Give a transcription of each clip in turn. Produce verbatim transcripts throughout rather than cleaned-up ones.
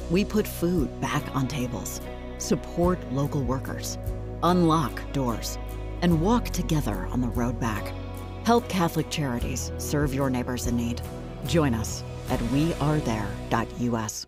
We put food back on tables, support local workers, unlock doors, and walk together on the road back. Help Catholic Charities serve your neighbors in need. Join us at we are there dot U S.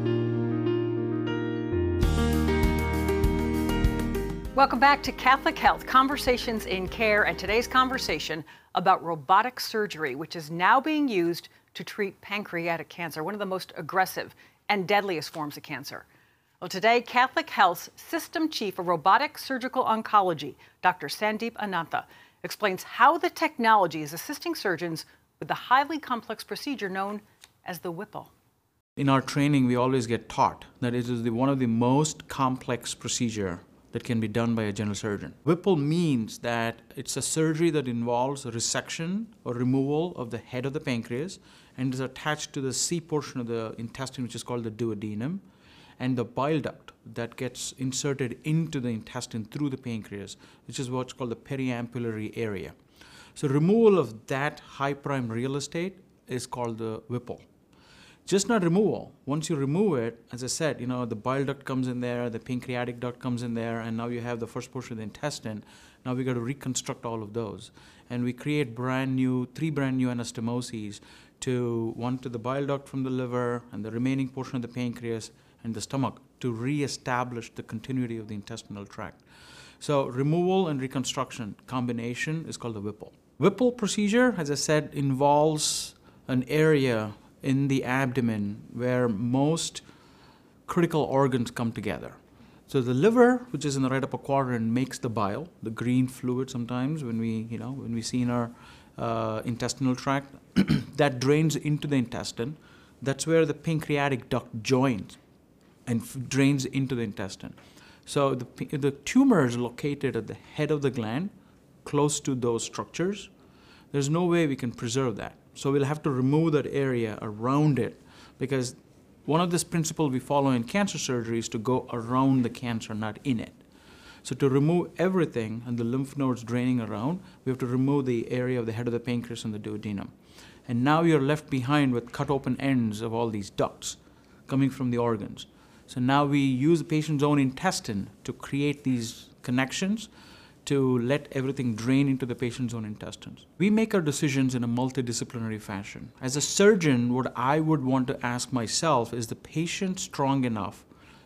Welcome back to Catholic Health, Conversations in Care, and today's conversation about robotic surgery, which is now being used to treat pancreatic cancer, one of the most aggressive and deadliest forms of cancer. Well, today, Catholic Health's System Chief of Robotic Surgical Oncology, Doctor Sandeep Anantha, explains how the technology is assisting surgeons with the highly complex procedure known as the Whipple. In our training, we always get taught that it is the, one of the most complex procedure that can be done by a general surgeon. Whipple means that it's a surgery that involves a resection or removal of the head of the pancreas and is attached to the C portion of the intestine, which is called the duodenum, and the bile duct that gets inserted into the intestine through the pancreas, which is what's called the periampullary area. So removal of that high prime real estate is called the Whipple. Just not removal. Once you remove it, as I said, you know, the bile duct comes in there, the pancreatic duct comes in there, and now you have the first portion of the intestine. Now we got to reconstruct all of those. And we create brand new, three brand new anastomoses to one to the bile duct from the liver and the remaining portion of the pancreas and the stomach to reestablish the continuity of the intestinal tract. So removal and reconstruction combination is called the Whipple. Whipple procedure, as I said, involves an area in the abdomen where most critical organs come together. So the liver, which is in the right upper quadrant, makes the bile, the green fluid sometimes when we, you know, when we see in our uh, intestinal tract, that drains into the intestine. That's where the pancreatic duct joins and f- drains into the intestine. So the, the tumor is located at the head of the gland, close to those structures. There's no way we can preserve that. So we'll have to remove that area around it, because one of this principle we follow in cancer surgery is to go around the cancer, not in it. So to remove everything and the lymph nodes draining around, we have to remove the area of the head of the pancreas and the duodenum. And now you're left behind with cut open ends of all these ducts coming from the organs. So now we use the patient's own intestine to create these connections to let everything drain into the patient's own intestines. We make our decisions in a multidisciplinary fashion. As a surgeon, what I would want to ask myself is the patient strong enough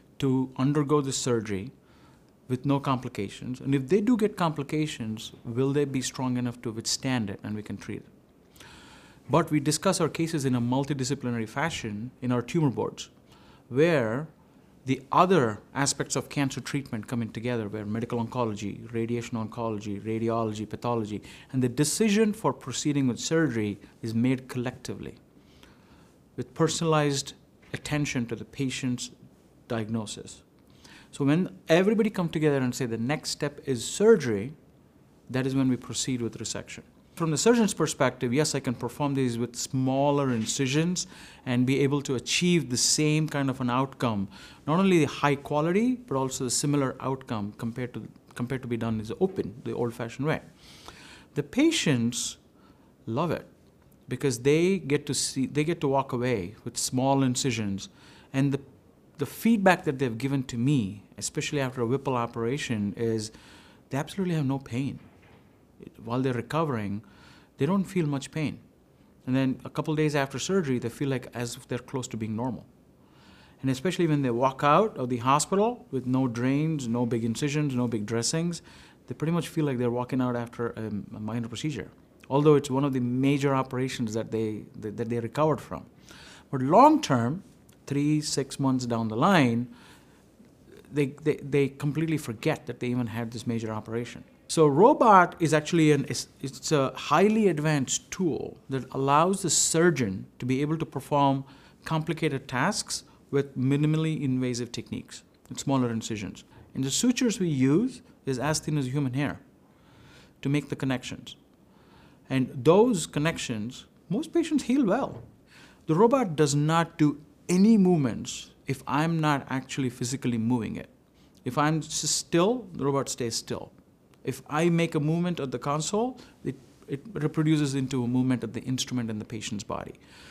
to undergo the surgery with no complications? And if they do get complications, will they be strong enough to withstand it and we can treat it? But we discuss our cases in a multidisciplinary fashion in our tumor boards, where the other aspects of cancer treatment come in together, where medical oncology, radiation oncology, radiology, pathology, and the decision for proceeding with surgery is made collectively with personalized attention to the patient's diagnosis. So when everybody come together and say the next step is surgery, that is when we proceed with resection. From the surgeon's perspective, yes, I can perform these with smaller incisions and be able to achieve the same kind of an outcome, not only the high quality, but also the similar outcome compared to compared to be done is open, the old-fashioned way. The patients love it because they get to see, they get to walk away with small incisions, and the the feedback that they've given to me, especially after a Whipple operation, is they absolutely have no pain. While they're recovering, they don't feel much pain. And then a couple days after surgery, they feel like as if they're close to being normal. And especially when they walk out of the hospital with no drains, no big incisions, no big dressings, they pretty much feel like they're walking out after a, a minor procedure, although it's one of the major operations that they, that, that they recovered from. But long term, three, six months down the line, they, they, they completely forget that they even had this major operation. So robot is actually an, it's, it's a highly advanced tool that allows the surgeon to be able to perform complicated tasks with minimally invasive techniques and smaller incisions. And the sutures we use is as thin as human hair to make the connections. And those connections, most patients heal well. The robot does not do any movements if I'm not actually physically moving it. If I'm still, the robot stays still. If I make a movement at the console, it, it reproduces into a movement of the instrument in the patient's body.